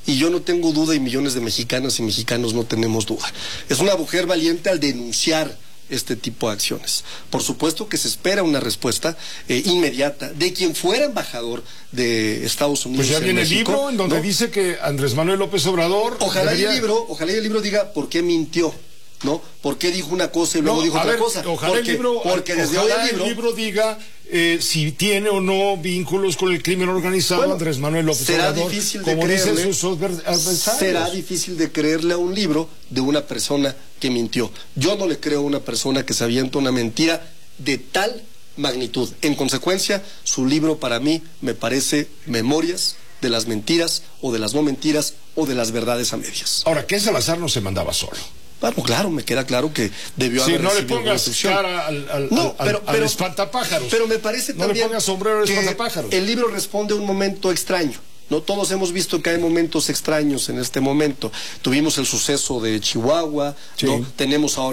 Y yo no tengo duda, y millones de mexicanas y mexicanos no tenemos duda. Es una mujer valiente al denunciar este tipo de acciones. Por supuesto que se espera una respuesta inmediata de quien fuera embajador de Estados Unidos. Pues ya viene el México, libro en donde dice que Andrés Manuel López Obrador ojalá y el libro diga por qué mintió, ¿no? ¿Por qué dijo una cosa y luego dijo otra cosa? Ojalá el libro diga si tiene o no vínculos con el crimen organizado, Andrés Manuel López Obrador, como dicen sus adversarios. Será difícil de creerle a un libro de una persona que mintió. Yo no le creo a una persona que se avienta una mentira de tal magnitud. En consecuencia, su libro para mí me parece memorias de las mentiras o de las no mentiras o de las verdades a medias. Ahora, ¿qué Salazar no se mandaba solo? Bueno, claro, me queda claro que debió haber no le recibido pongas cara al espantapájaros. Pero me parece no también le pongas sombrero al espantapájaros. El libro responde a un momento extraño. No todos hemos visto que hay momentos extraños en este momento. Tuvimos el suceso de Chihuahua, ¿no? Tenemos ahora